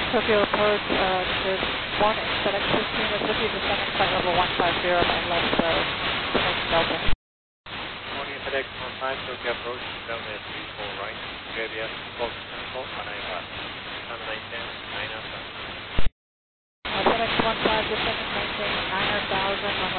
Tokyo Approach, good morning. FedEx 15 is with you, descending flight level 150 by left FedEx Delta. Morning, FedEx 15, Tokyo Approach, Delta 34 right, JBS, close cancel, 1 left. Time 910, 9 FedEx 15, descending maintaining 9,000,